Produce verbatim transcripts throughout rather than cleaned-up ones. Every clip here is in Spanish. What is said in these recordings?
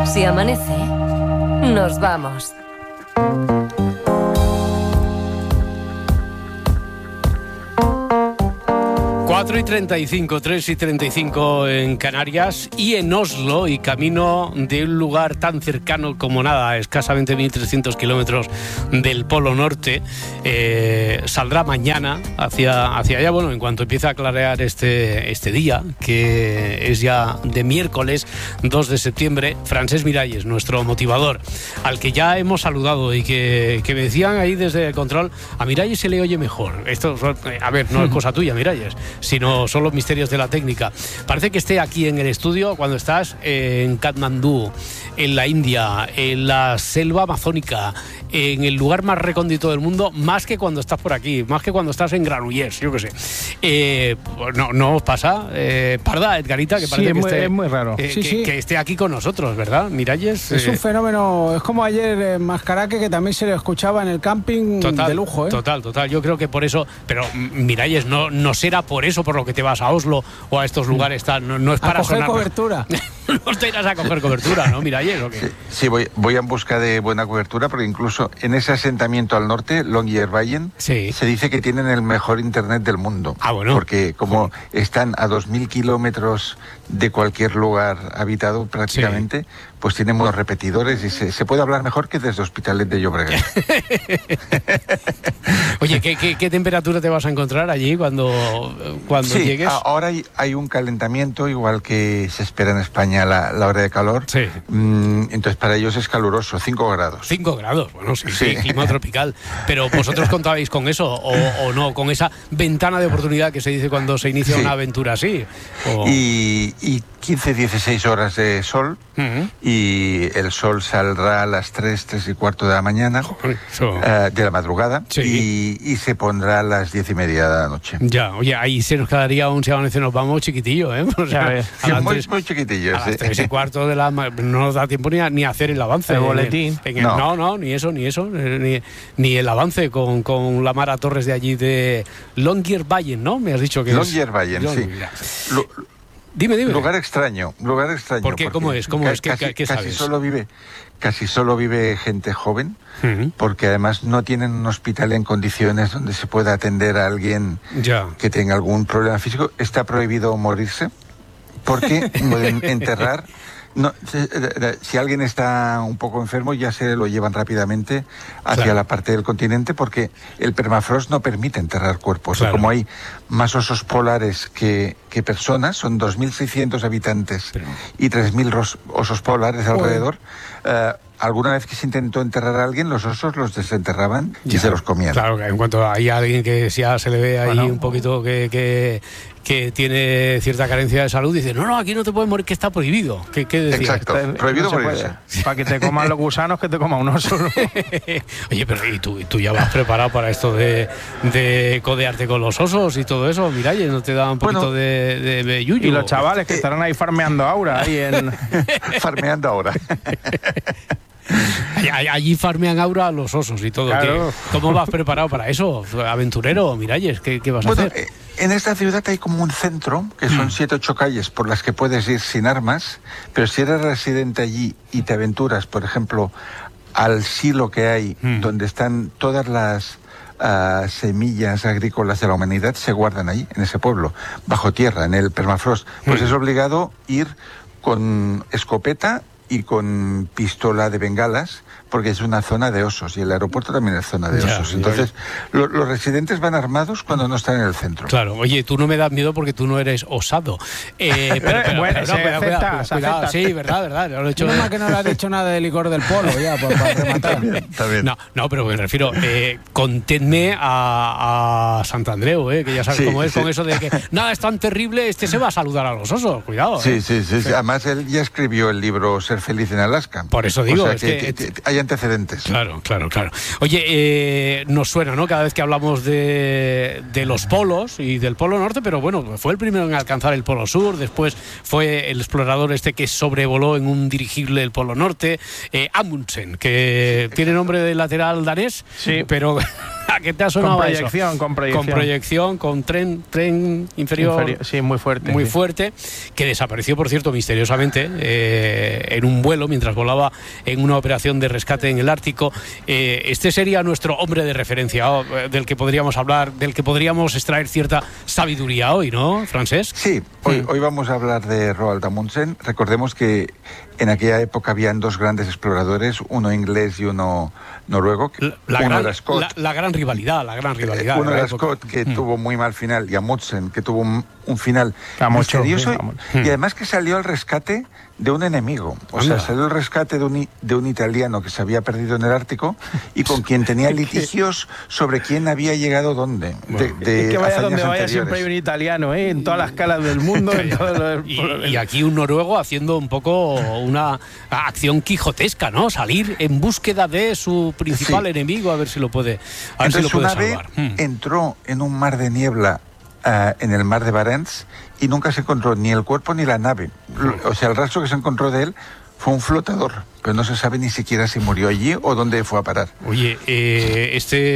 Si amanece, nos vamos. cuatro y treinta y cinco, tres y treinta y cinco en Canarias y en Oslo, y camino de un lugar tan cercano como nada, escasamente mil trescientos kilómetros del Polo Norte. Eh, saldrá mañana hacia, hacia allá, bueno, en cuanto empiece a clarear este, este día, que es ya de miércoles dos de septiembre, Francesc Miralles, nuestro motivador, al que ya hemos saludado y que, que me decían ahí desde el control, a Miralles se le oye mejor. Esto, a ver, no es cosa tuya, Miralles, sino son los misterios de la técnica. Parece que esté aquí en el estudio cuando estás en Katmandú, en la India, en la selva amazónica, en el lugar más recóndito del mundo, más que cuando estás por aquí, más que cuando estás en Granollers, yo qué sé. Eh, no, no os pasa, eh, Parda, Edgarita, que parece sí, que, es muy, esté, es muy raro. Eh, sí, que, sí. que esté aquí con nosotros, ¿verdad, Miralles? Es eh, un fenómeno, es como ayer en Mascaraque, que también se le escuchaba en el camping total, de lujo, ¿eh? Total, total, yo creo que por eso, pero Miralles, no, no será por eso por lo que te vas a Oslo o a estos lugares, tal, no, no es para a coger sonar cobertura. No te irás a coger cobertura, ¿no, Miralles? ¿O qué? Sí, sí, voy, voy en busca de buena cobertura, porque incluso en ese asentamiento al norte, Longyearbyen, sí, se dice que tienen el mejor internet del mundo. Ah, bueno. Porque como están a dos mil kilómetros de cualquier lugar habitado prácticamente, sí, pues tienen buenos repetidores y se, se puede hablar mejor que desde Hospitalet de Llobregat. Oye, ¿qué, qué, ¿qué temperatura te vas a encontrar allí cuando, cuando sí, llegues? Ahora hay, hay un calentamiento, igual que se espera en España la, la hora de calor. Sí. Mm, entonces para ellos es caluroso, cinco grados. cinco grados, bueno, sí, sí, sí, clima tropical. Pero vosotros contabais con eso, o, o no, con esa ventana de oportunidad que se dice cuando se inicia sí. una aventura así. O... Y, y quince, dieciséis horas de sol, uh-huh. y el sol saldrá a las tres, tres y cuarto de la mañana, so... uh, de la madrugada, sí. y, y se pondrá a las diez y media de la noche. Ya, oye, ahí se nos quedaría un si amanece nos vamos chiquitillo, ¿eh? O sea, sí, muy, tres, muy chiquitillo. A sí. las tres y cuarto de la no nos da tiempo ni a, ni a hacer el avance. El boletín. En el, no. no, no, ni eso, ni eso, ni, ni el avance con, con la Mara Torres de allí de Longyearbyen, ¿no? Me has dicho que Longyearbyen, es... sí. Lo, Dime, dime. Lugar extraño, lugar extraño. ¿Por qué? ¿Cómo es? ¿Cómo ca- es? ¿Qué, casi, qué sabes? Casi solo vive, casi solo vive gente joven, uh-huh. porque además no tienen un hospital en condiciones donde se pueda atender a alguien ya. que tenga algún problema físico. Está prohibido morirse, porque pueden enterrar. No, si alguien está un poco enfermo, ya se lo llevan rápidamente hacia claro. la parte del continente, porque el permafrost no permite enterrar cuerpos. Claro. Como hay más osos polares que, que personas, son dos mil seiscientos habitantes Pero... y tres mil osos polares alrededor. Uh, alguna vez que se intentó enterrar a alguien, los osos los desenterraban y ya. se los comían. Claro, que en cuanto hay alguien que ya se le ve ahí bueno. un poquito que... que... que tiene cierta carencia de salud, dice, no, no, aquí no te puedes morir, que está prohibido. ¿Qué, qué decías? Exacto, Está, prohibido no morirse. Para que te coman los gusanos, que te coma un oso, ¿no? Oye, pero ¿y tú, tú ya vas preparado para esto de, de codearte con los osos y todo eso? Miralles, ¿no te da un poquito bueno, de, de, de yuyu? Y los chavales que estarán ahí farmeando ahora, ahí en... Farmeando ahora. Allí farmean aura a los osos y todo. Claro. ¿Cómo vas preparado para eso? Aventurero, Miralles, ¿qué, qué vas bueno, a hacer? Eh, en esta ciudad hay como un centro, que son mm. siete, ocho calles por las que puedes ir sin armas, pero si eres residente allí y te aventuras, por ejemplo, al silo que hay, mm. donde están todas las uh, semillas agrícolas de la humanidad, se guardan ahí, en ese pueblo, bajo tierra, en el permafrost. Pues mm. es obligado ir con escopeta y con pistola de bengalas, porque es una zona de osos, y el aeropuerto también es zona de ya, osos. Entonces, lo, los residentes van armados cuando no están en el centro. Claro, oye, tú no me das miedo porque tú no eres osado. Eh, pero, pero, bueno, pero, se no, cuidado, acepta, cuidado, se cuidado. acepta. Sí, verdad, verdad. Lo he hecho... No más que no le has dicho nada de licor del polo, ya, por, para rematar. También, también. No, no, pero me refiero, eh, conténme a, a Santandreu, eh, que ya sabes sí, cómo es, sí. con eso de que nada es tan terrible, este se va a saludar a los osos, cuidado. Sí, eh. sí, sí, sí. Además, él ya escribió el libro Ser feliz en Alaska. Por eso digo, o sea, es que, que, que, que hay antecedentes. Claro, claro, claro. Oye, eh, nos suena, ¿no? Cada vez que hablamos de, de los polos y del Polo Norte, pero bueno, fue el primero en alcanzar el Polo Sur, después fue el explorador este que sobrevoló en un dirigible el Polo Norte, eh, Amundsen, que tiene nombre de lateral danés, sí. pero... ¿A qué te ha sonado con proyección, eso? Con proyección, con proyección, con tren, tren inferior, inferior. Sí, muy fuerte. Muy sí. fuerte, que desapareció, por cierto, misteriosamente eh, en un vuelo mientras volaba en una operación de rescate en el Ártico. Eh, este sería nuestro hombre de referencia, oh, del que podríamos hablar, del que podríamos extraer cierta sabiduría hoy, ¿no, Francesc? Sí, hoy, Mm. hoy vamos a hablar de Roald Amundsen. Recordemos que en aquella época habían dos grandes exploradores, uno inglés y uno noruego. La, la, uno gran, era Scott. La, la gran rivalidad, la gran rivalidad. Eh, uno de la era época. Scott, que Mm. tuvo muy mal final, y Amundsen, que tuvo un, un final A mucho, misterioso, sí, y además que salió al rescate de un enemigo. O Anda. sea, salió al rescate de un, de un italiano que se había perdido en el Ártico y con quien tenía litigios sobre quién había llegado dónde. De, de Es que vaya hazañas donde vaya anteriores. siempre hay un italiano, ¿eh? En todas las escalas del mundo. En todo lo- Y, y aquí un noruego haciendo un poco una acción quijotesca, ¿no? Salir en búsqueda de su principal Sí. enemigo, a ver si lo puede, a ver Entonces si lo su puede nave salvar. Mm. entró en un mar de niebla uh, en el mar de Barents y nunca se encontró ni el cuerpo ni la nave. O sea, el rastro que se encontró de él fue un flotador, pero no se sabe ni siquiera si murió allí o dónde fue a parar. Oye, eh,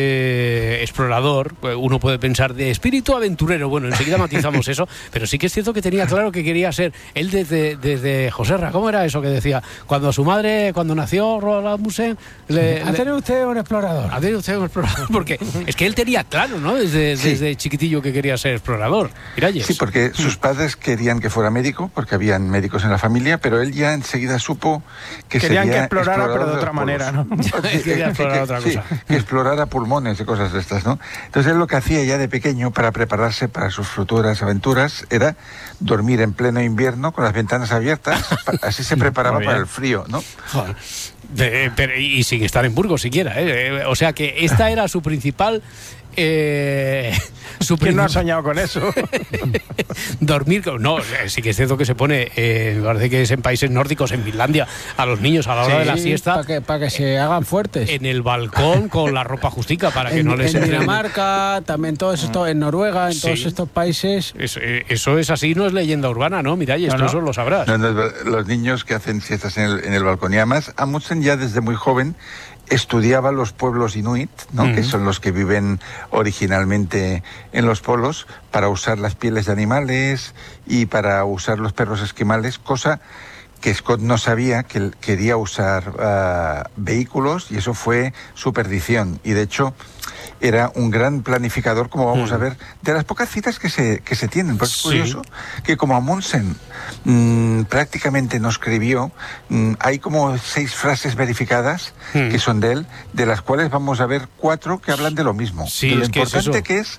este explorador, uno puede pensar de espíritu aventurero, bueno, enseguida matizamos eso, pero sí que es cierto que tenía claro que quería ser, él desde, desde Joserra, ¿cómo era eso que decía? Cuando su madre, cuando nació Roald Amundsen, le, ¿Ha tenido usted un explorador? ¿Ha tenido usted un explorador? Porque es que él tenía claro, ¿no? Desde, Sí. desde chiquitillo que quería ser explorador. Miralles. Sí, porque sus padres querían que fuera médico, porque habían médicos en la familia, pero él ya enseguida supo que Querían sería que explorara, explorador pero de los otra polos. manera, ¿no? Sí, Quería que- explorar que- otra sí, cosa. que explorara pulmones y cosas de estas, ¿no? Entonces él lo que hacía ya de pequeño para prepararse para sus futuras aventuras era dormir en pleno invierno con las ventanas abiertas, pa- así se preparaba Muy para bien. el frío, ¿no? Joder. De- pero- y sin estar en Burgos siquiera, ¿eh? Eh, O sea que esta era su principal... Eh, su ¿Quién no ha principal- soñado con eso? dormir con- no, eh, sí que es cierto que se pone eh, me parece que es en países nórdicos, en Finlandia, a los niños a la hora de la siesta Para que, pa' que se hagan fuertes. en el balcón con la ropa justica para que en, no les en entre- Dinamarca, también todos estos, en Noruega, en Sí. todos estos países. eso, eh, eso es así, no es leyenda urbana, ¿no? Mira, y esto No, no. eso lo sabrás. No, no, es ver- los niños que hacen siestas en el, en el balcón. Y además, Amundsen ya desde muy joven estudiaba los pueblos inuit, ¿no? Mm. Que son los que viven originalmente en los polos, para usar las pieles de animales y para usar los perros esquimales, cosa que Scott no sabía, que él quería usar ah, vehículos, y eso fue su perdición. Y de hecho era un gran planificador, como vamos Mm. a ver, de las pocas citas que se, que se tienen. Porque es Sí. curioso que como Amundsen mm, prácticamente no escribió, mm, hay como seis frases verificadas Mm. que son de él, de las cuales vamos a ver cuatro que hablan de lo mismo. Sí, de lo es que es importante eso. que es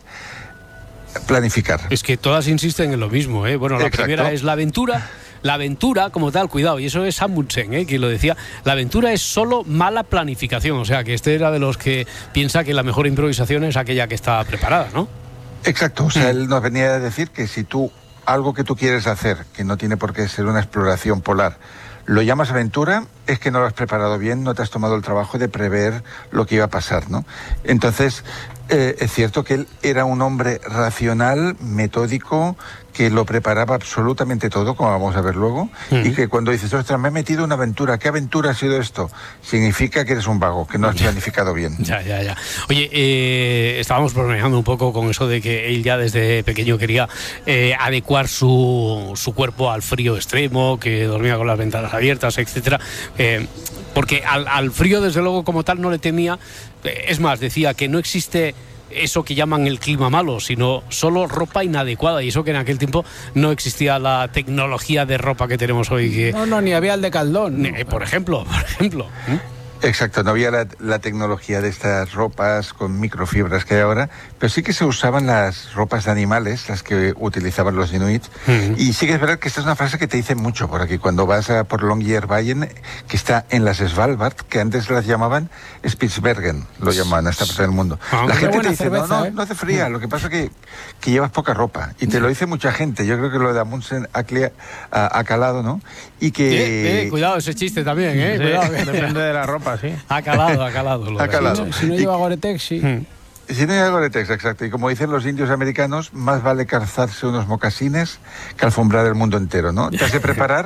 planificar. Es que todas insisten en lo mismo, ¿eh? Bueno, la Exacto. primera es la aventura. La aventura, como tal, cuidado, y eso es Amundsen, ¿eh? Quien lo decía, la aventura es solo mala planificación. O sea, que este era de los que piensa que la mejor improvisación es aquella que está preparada, ¿no? Exacto, o sea, él nos venía a decir que si tú, algo que tú quieres hacer, que no tiene por qué ser una exploración polar, lo llamas aventura, es que no lo has preparado bien, no te has tomado el trabajo de prever lo que iba a pasar, ¿no? Entonces, eh, es cierto que él era un hombre racional, metódico, que lo preparaba absolutamente todo, como vamos a ver luego, Ujú. y que cuando dices, ostras, me he metido en una aventura, ¿qué aventura ha sido esto? Significa que eres un vago, que no has planificado bien. Ya, ya, ya. Oye, eh, estábamos bromeando un poco con eso de que él ya desde pequeño quería eh, adecuar su, su cuerpo al frío extremo, que dormía con las ventanas abiertas, etcétera. Eh, porque al, al frío, desde luego, como tal, no le temía. Eh, es más, decía que no existe eso que llaman el clima malo, sino solo ropa inadecuada, y eso que en aquel tiempo no existía la tecnología de ropa que tenemos hoy, que, No, no, ni había el de Caldón. ¿no? eh, por ejemplo, por ejemplo. ¿eh? Exacto, no había la, la tecnología de estas ropas con microfibras que hay ahora, pero sí que se usaban las ropas de animales, las que utilizaban los inuit. Ujú. Y sí que es verdad que esta es una frase que te dicen mucho por aquí, cuando vas a por Longyearbyen, que está en las Svalbard, que antes las llamaban Spitsbergen, lo llamaban a esta parte del mundo. Ah, La qué gente te buena dice, no, cerveza, no, ¿eh? no hace fría, lo que pasa que, que llevas poca ropa. Y te lo dice mucha gente, yo creo que lo de Amundsen ha, clia- ha- ha calado, ¿no? Y que... Eh, eh, cuidado ese chiste también, ¿eh? Sí, Cuidado, que- depende de la ropa, sí. Ha calado, ha calado. lo Ha de- calado. Si no, si no Y- lleva Gore-Tex, sí. Mm. Si no hay algo de texto, exacto. Y como dicen los indios americanos, más vale calzarse unos mocasines que alfombrar el mundo entero, ¿no? Te has de preparar,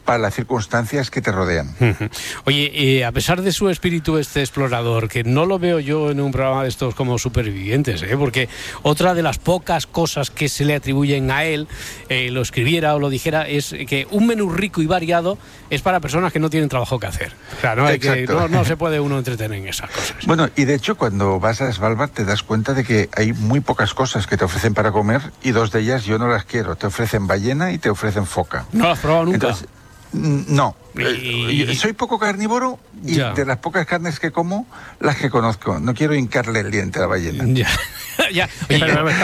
para las circunstancias que te rodean. Oye, eh, a pesar de su espíritu este explorador, que no lo veo yo en un programa de estos como Supervivientes, ¿eh? Porque otra de las pocas cosas que se le atribuyen a él, eh, lo escribiera o lo dijera, es que un menú rico y variado es para personas que no tienen trabajo que hacer. O sea, no, hay que, no, no se puede uno entretener en esas cosas. Bueno, y de hecho cuando vas a Svalbard te das cuenta de que hay muy pocas cosas que te ofrecen para comer y dos de ellas yo no las quiero. Te ofrecen ballena y te ofrecen foca. ¿No las has probado nunca? Entonces, no. Y... Soy poco carnívoro y ya. De las pocas carnes que como, las que conozco. No quiero hincarle el diente a la ballena. Ya. ya. Oye, pero